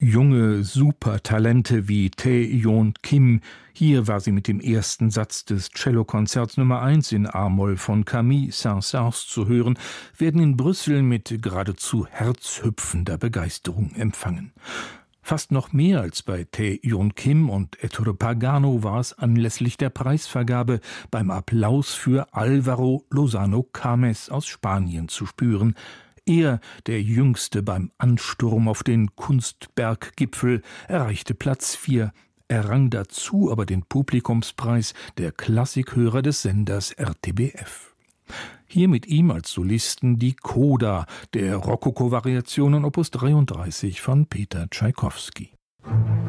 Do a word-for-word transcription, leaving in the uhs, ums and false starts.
junge Supertalente wie Tae-Yeon Kim. Hier war sie mit dem ersten Satz des Cellokonzerts Nummer eins in A-Moll von Camille Saint-Saëns zu hören, werden in Brüssel mit geradezu herzhüpfender Begeisterung empfangen. Fast noch mehr als bei Tae-Yeon Kim und Ettore Pagano war es anlässlich der Preisvergabe beim Applaus für Álvaro Lozano Cames aus Spanien zu spüren. Er, der Jüngste beim Ansturm auf den Kunstberggipfel, erreichte Platz vier, errang dazu aber den Publikumspreis der Klassikhörer des Senders R T B F. Hier mit ihm als Solisten die Coda der Rokoko-Variationen Opus dreiunddreißig von Peter Tschaikowski.